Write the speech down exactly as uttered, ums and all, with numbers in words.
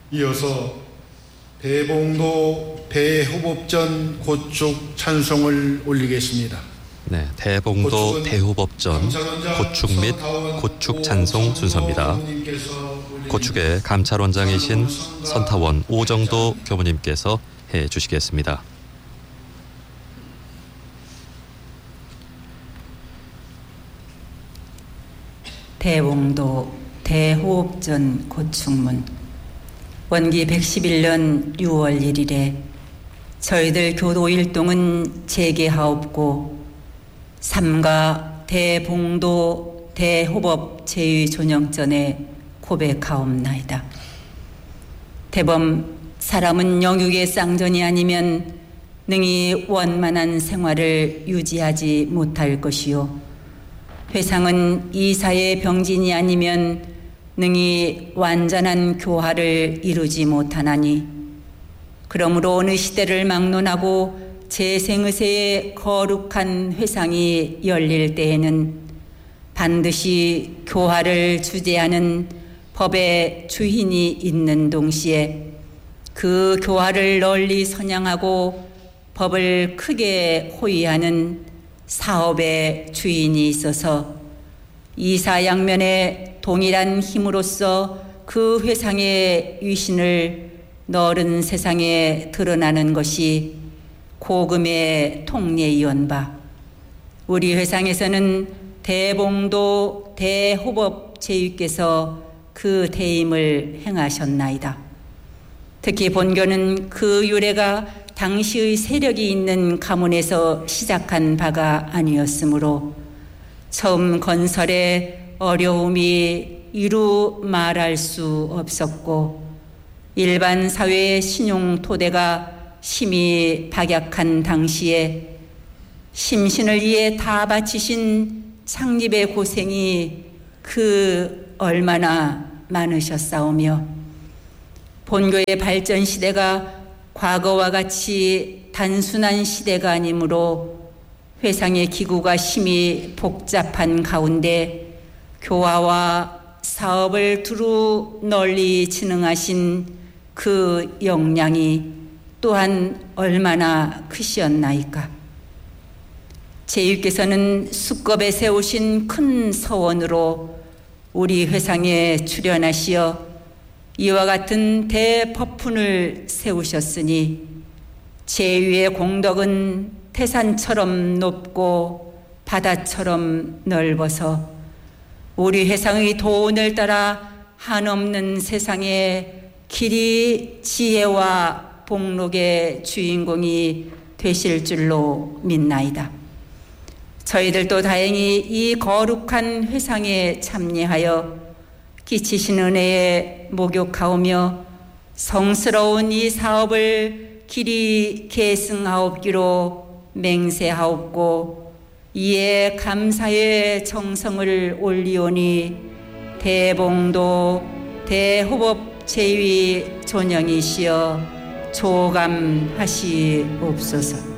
이어서 대봉도 대후법전 고축 찬송을 올리겠습니다. 네, 대봉도 대후법전 고축 및 고축 찬송 순서입니다. 고축의 감찰원장이신 선타원 오정도 교무님께서 해 주시겠습니다. 대봉도 대호흡전 고축문. 원기 백십일 년 유월 일일에 저희들 교도 일동은 재개하옵고 삼가 대봉도 대호법 제위 존영전에 고백하옵나이다. 대범 사람은 영육의 쌍전이 아니면 능히 원만한 생활을 유지하지 못할 것이요, 회상은 이사의 병진이 아니면 능히 완전한 교화를 이루지 못하나니, 그러므로 어느 시대를 막론하고 재생의세의 거룩한 회상이 열릴 때에는 반드시 교화를 주재하는 법의 주인이 있는 동시에 그 교화를 널리 선양하고 법을 크게 호위하는 사업의 주인이 있어서 이사양면의 동일한 힘으로써 그 회상의 위신을 넓은 세상에 드러나는 것이 고금의 통례이온 바, 우리 회상에서는 대봉도 대호법 제위께서 그 대임을 행하셨나이다. 특히 본교는 그 유래가 당시의 세력이 있는 가문에서 시작한 바가 아니었으므로 처음 건설에 어려움이 이루 말할 수 없었고, 일반 사회의 신용 토대가 심히 박약한 당시에 심신을 위해 다 바치신 창립의 고생이 그 얼마나 많으셨사오며, 본교의 발전 시대가 과거와 같이 단순한 시대가 아니므로 회상의 기구가 심히 복잡한 가운데 교화와 사업을 두루 널리 진흥하신 그 역량이 또한 얼마나 크시었나이까. 제위께서는 수겁에 세우신 큰 서원으로 우리 회상에 출연하시어 이와 같은 대법훈을 세우셨으니, 제위의 공덕은 태산처럼 높고 바다처럼 넓어서 우리 회상의 도원을 따라 한없는 세상에 길이 지혜와 복록의 주인공이 되실 줄로 믿나이다. 저희들도 다행히 이 거룩한 회상에 참여하여 끼치신 은혜에 목욕하오며 성스러운 이 사업을 길이 계승하옵기로 맹세하옵고, 이에 감사의 정성을 올리오니 대봉도 대호법 제위 존영이시여 조감하시옵소서.